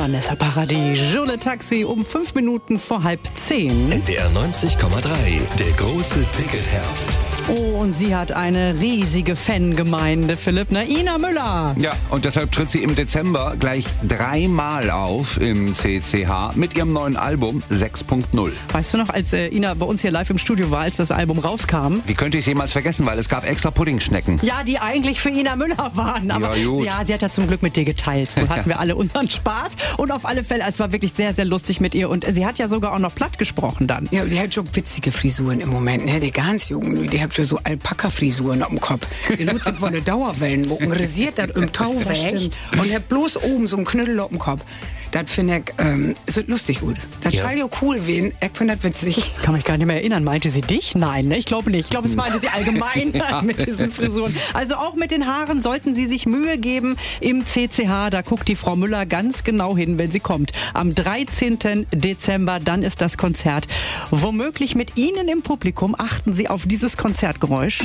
Vanessa Paradis, Joule Taxi um 5 Minuten vor 9:30. NDR 90,3, der große Ticketherbst. Oh, und sie hat eine riesige Fangemeinde, Philipp, ne? Ina Müller. Ja, und deshalb tritt sie im Dezember gleich 3-mal auf im CCH mit ihrem neuen Album 6.0. Weißt du noch, als Ina bei uns hier live im Studio war, als das Album rauskam? Wie könnte ich es jemals vergessen, weil es gab extra Puddingschnecken. Ja, die eigentlich für Ina Müller waren. Aber Ja, gut. sie hat ja zum Glück mit dir geteilt. So hatten wir alle unseren Spaß. Und auf alle Fälle, es war wirklich sehr, sehr lustig mit ihr. Und sie hat ja sogar auch noch platt gesprochen dann. Ja, die hat schon witzige Frisuren im Moment, ne? Die ganz Jungen, die hat schon so Alpaka-Frisuren auf dem Kopf. Die nutzt von der Dauerwellenmucken, rasiert das im Tau weg und hat bloß oben so einen Knüttel auf dem Kopf. Das finde ich, es wird lustig gut. Das soll ja cool werden. Ich finde das witzig. Ich kann mich gar nicht mehr erinnern. Meinte sie dich? Nein, ne? Ich glaube nicht. Ich glaube, es meinte sie allgemein mit diesen Frisuren. Also auch mit den Haaren sollten Sie sich Mühe geben im CCH. Da guckt die Frau Müller ganz genau hin, wenn sie kommt. Am 13. Dezember, dann ist das Konzert. Womöglich mit Ihnen im Publikum. Achten Sie auf dieses Konzertgeräusch.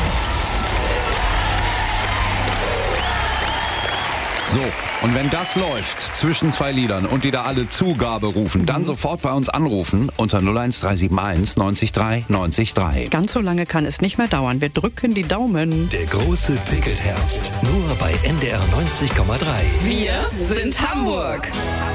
So, und wenn das läuft zwischen 2 Liedern und die da alle Zugabe rufen, dann sofort bei uns anrufen unter 01371 90 3 90 3. Ganz so lange kann es nicht mehr dauern. Wir drücken die Daumen. Der große Ticketherbst. Nur bei NDR 90,3. Wir sind Hamburg.